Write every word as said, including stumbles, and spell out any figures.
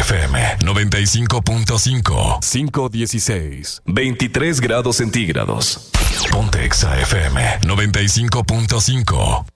F M noventa y cinco punto cinco. cinco dieciséis. veintitrés grados centígrados. Ponte Exa F M noventa y cinco punto cinco.